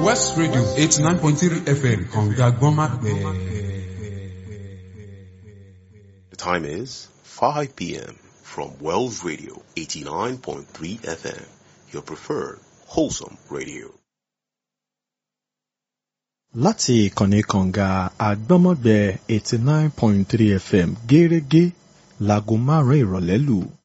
West Radio 89.3 FM Kanga Gomakbe. The time is 5 p.m. from Wells Radio 89.3 FM, your preferred wholesome radio. Láti ìkànnì kànga àgbọ́mọ̀gbẹ́ 89.3 FM gẹ́rẹ́gẹ́ láago 5 ìrọ̀lẹ́ lù.